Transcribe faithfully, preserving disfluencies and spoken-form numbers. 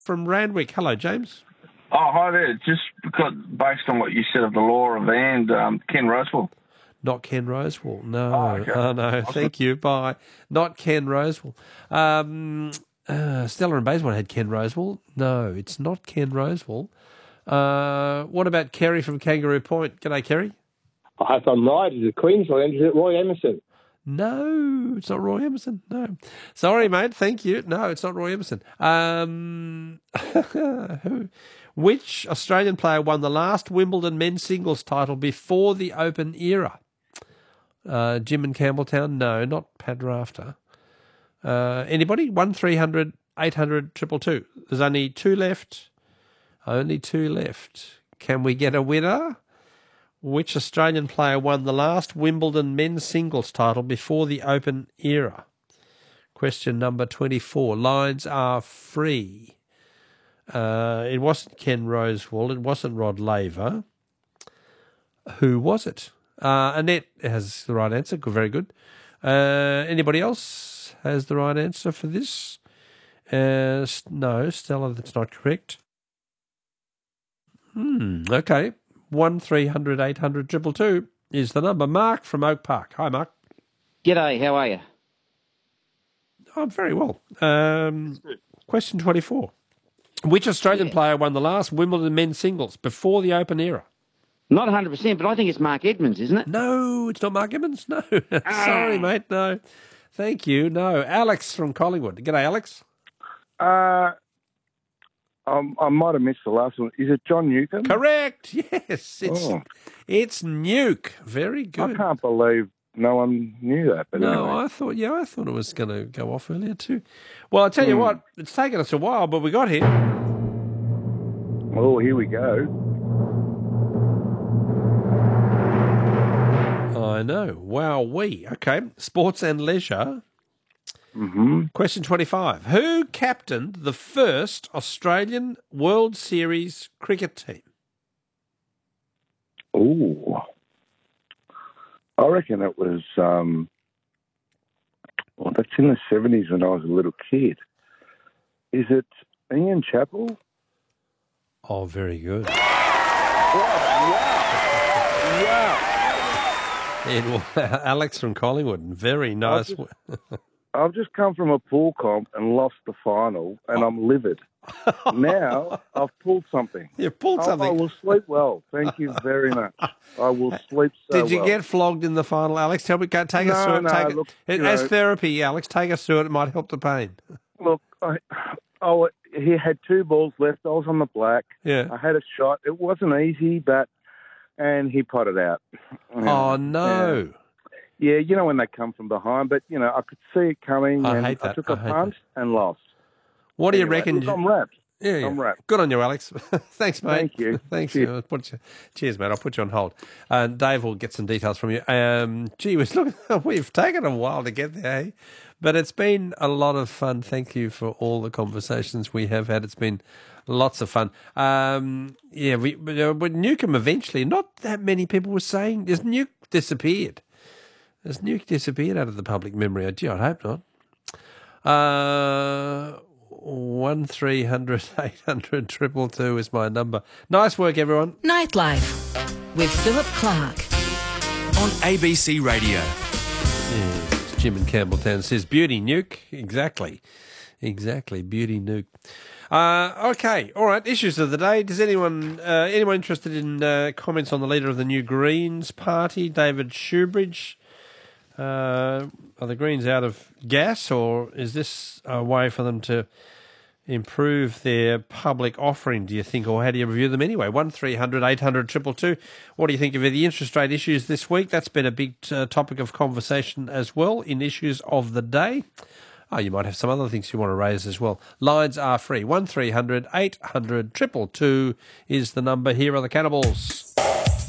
from Randwick. Hello, James. Oh, hi there. Just because, based on what you said of the law of the land, um, Ken Rosewell. Not Ken Rosewell. No. Oh, okay. Oh, no. Thank you. Bye. Not Ken Rosewell. Um, uh, Stella and Bayswater had Ken Rosewell. No, it's not Ken Rosewell. Uh, what about Kerry from Kangaroo Point? G'day, Kerry. I hope I'm right. Is it Queensland? Is it Roy Emerson? No, it's not Roy Emerson. No. Sorry, mate. Thank you. No, it's not Roy Emerson. Um, who? Which Australian player won the last Wimbledon men's singles title before the Open era? Uh, Jim and Campbelltown? No, not Pat Rafter. Uh, anybody? one three hundred eight hundred two two two. There's only two left. Only two left. Can we get a winner? Which Australian player won the last Wimbledon men's singles title before the Open era? Question number twenty-four. Lines are free. Uh, it wasn't Ken Rosewell. It wasn't Rod Laver. Who was it? Uh, Annette has the right answer. Good, very good. Uh, anybody else has the right answer for this? Uh, no, Stella, that's not correct. Hmm, okay. one three hundred eight hundred two two two is the number. Mark from Oak Park. Hi, Mark. G'day, how are you? I'm very well. Um, question twenty-four. Which Australian Yeah. player won the last Wimbledon men's singles before the Open era? Not one hundred percent, but I think it's Mark Edmonds, isn't it? No, it's not Mark Evans. No. Sorry, mate. No. Thank you. No. Alex from Collingwood. G'day, Alex. Uh, um, I might have missed the last one. Is it John Newcombe? Correct. Yes. It's Oh. it's Nuke. Very I good. can't believe no one knew that. But No, anyway. I thought, yeah, I thought it was going to go off earlier too. Well, I tell you what, it's taken us a while, but we got here. Oh, here we go. I know. Wow, we. Okay. Sports and leisure. Mm-hmm. Question twenty-five. Who captained the first Australian World Series cricket team? Oh, I reckon it was. Um, well, that's in the seventies when I was a little kid. Is it Ian Chappell? Oh, very good. Wow! It was Alex from Collingwood. Very nice. I've just come from a pool comp and lost the final, and I'm livid. Now I've pulled something. You pulled I- something. I will sleep well. Thank you very much. I will sleep so Did you well. get flogged in the final, Alex? Tell me, go- take us No, through it. no, Take it- look, it you as know- therapy, Alex. Take us through it. It might help the pain. Look, I, oh, he had two balls left. I was on the black. Yeah. I had a shot. It wasn't easy, but and he potted out. Oh, no. Yeah, you know when they come from behind, but you know I could see it coming, I and hate I that. took I a hate punt and lost. What do you Anyway, reckon? Look, I'm wrapped. Yeah, yeah. I'm wrapped. Good on you, Alex. Thanks, mate. Thank you. Thanks. Cheers. I'll put you, cheers, mate. I'll put you on hold. Uh, Dave will get some details from you. Um, gee whiz, look, we've taken a while to get there, eh? But it's been a lot of fun. Thank you for all the conversations we have had. It's been lots of fun. Um, yeah, we, but, uh, with Newcombe eventually, not that many people were saying, has Nuke disappeared? Has Nuke disappeared out of the public memory? Gee, I hope not. Uh, one three hundred eight hundred triple two is my number. Nice work, everyone. Nightlife with Philip Clark. On A B C Radio. Yes, Jim in Campbelltown says, Beauty Nuke. Exactly. Exactly, Beauty Nuke. Uh, okay, all right, issues of the day. Does anyone uh, anyone interested in uh, comments on the leader of the New Greens Party, David Shoebridge? Uh, are the Greens out of gas, or is this a way for them to improve their public offering, do you think, or how do you review them anyway? one three hundred eight hundred two two two. What do you think of the interest rate issues this week? That's been a big uh, topic of conversation as well in issues of the day. Oh, you might have some other things you want to raise as well. Lines are free. one three hundred eight hundred two two two is the number. Here are the Cannibals.